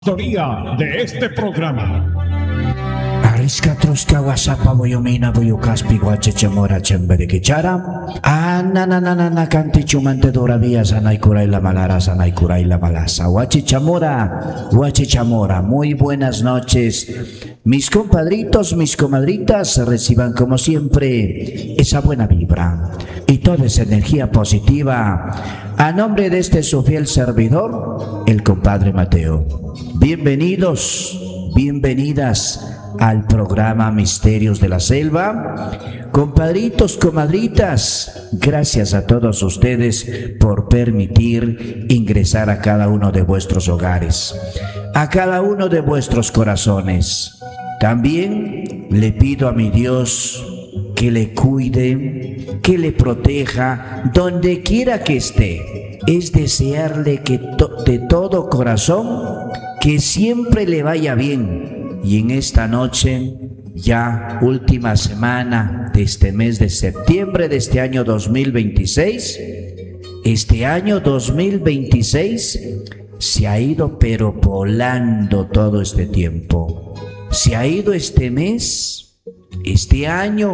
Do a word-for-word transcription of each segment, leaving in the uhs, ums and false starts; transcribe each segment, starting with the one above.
Autoría de este programa. Ariska truska wasapa boyomina boyukaspi guachechemora chemberikichara. Anananana kanti chumante doravía sanay la malara sanay la malasa. Guachichamora, guachichamora. Muy buenas noches. Mis compadritos, mis comadritas, reciban como siempre esa buena vibra y toda esa energía positiva a nombre de este su fiel servidor, el compadre Mateo. Bienvenidos, bienvenidas al programa Misterios de la Selva. Compadritos, comadritas, gracias a todos ustedes por permitir ingresar a cada uno de vuestros hogares, a cada uno de vuestros corazones. También le pido a mi Dios que le cuide, que le proteja donde quiera que esté. Es desearle que to- de todo corazón que siempre le vaya bien. Y en esta noche, ya última semana de este mes de septiembre de este año dos mil veintiséis, este año dos mil veintiséis se ha ido pero volando todo este tiempo. Se ha ido este mes, este año,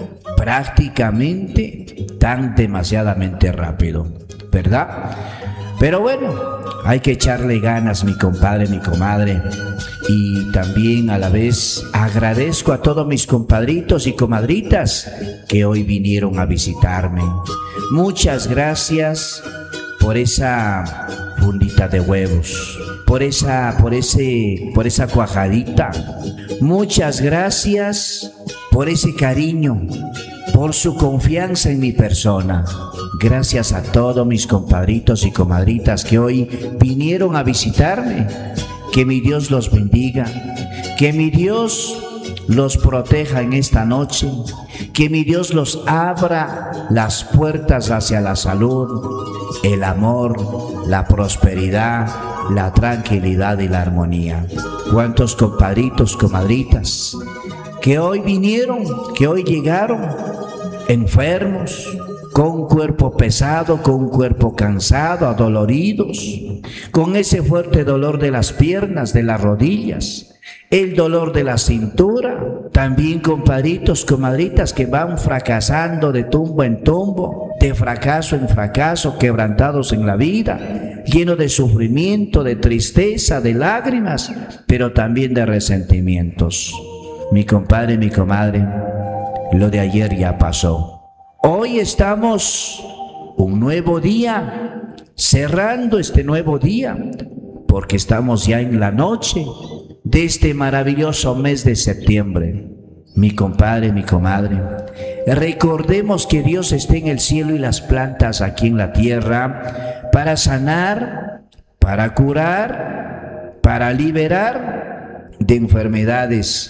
prácticamente tan demasiadamente rápido, ¿verdad? Pero bueno, hay que echarle ganas, mi compadre, mi comadre. Y también a la vez agradezco a todos mis compadritos y comadritas que hoy vinieron a visitarme. Muchas gracias por esa fundita de huevos, por esa, por ese, por esa cuajadita. Muchas gracias por ese cariño, por su confianza en mi persona. Gracias a todos mis compadritos y comadritas que hoy vinieron a visitarme. Que mi Dios los bendiga, que mi Dios los proteja en esta noche, que mi Dios los abra las puertas hacia la salud, el amor, la prosperidad, la tranquilidad y la armonía. ¿Cuántos compadritos, comadritas que hoy vinieron, que hoy llegaron enfermos, con un cuerpo pesado, con un cuerpo cansado, adoloridos, con ese fuerte dolor de las piernas, de las rodillas, el dolor de la cintura? También compadritos, comadritas que van fracasando de tumbo en tumbo, de fracaso en fracaso, quebrantados en la vida, llenos de sufrimiento, de tristeza, de lágrimas, pero también de resentimientos. Mi compadre, mi comadre, lo de ayer ya pasó. Hoy estamos un nuevo día, cerrando este nuevo día, porque estamos ya en la noche de este maravilloso mes de septiembre. Mi compadre, mi comadre, recordemos que Dios está en el cielo y las plantas aquí en la tierra para sanar, para curar, para liberar de enfermedades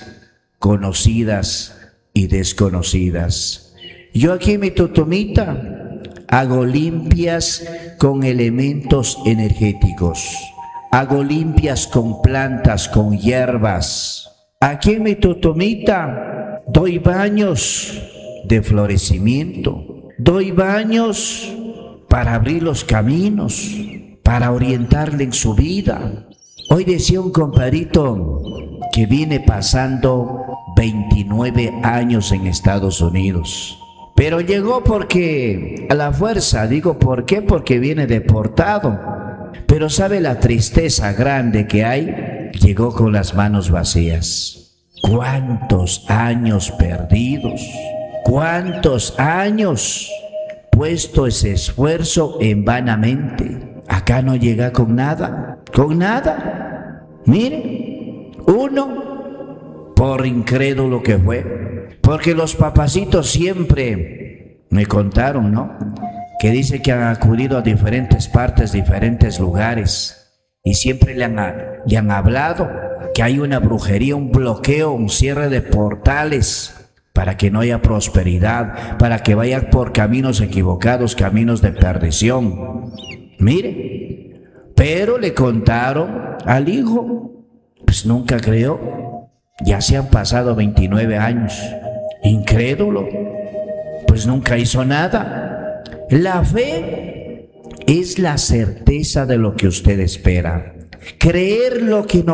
conocidas y desconocidas. Yo aquí mi totomita hago limpias con elementos energéticos, hago limpias con plantas, con hierbas. Aquí en mi totomita doy baños de florecimiento, doy baños para abrir los caminos, para orientarle en su vida. Hoy decía un compadrito que viene pasando veintinueve años en Estados Unidos. Pero llegó porque, a la fuerza, digo, ¿por qué? Porque viene deportado. Pero ¿sabe la tristeza grande que hay? Llegó con las manos vacías. ¿Cuántos años perdidos? ¿Cuántos años puesto ese esfuerzo en vanamente? Acá no llega con nada, con nada. Mire, uno, por incrédulo que fue. Porque los papacitos siempre me contaron, ¿no? Que dice que han acudido a diferentes partes, diferentes lugares, y siempre le han, le han hablado que hay una brujería, un bloqueo, un cierre de portales para que no haya prosperidad, para que vayan por caminos equivocados, caminos de perdición. Mire, pero le contaron al hijo, pues nunca creyó. Ya se han pasado veintinueve años. Incrédulo, pues nunca hizo nada. La fe es la certeza de lo que usted espera. creer lo que no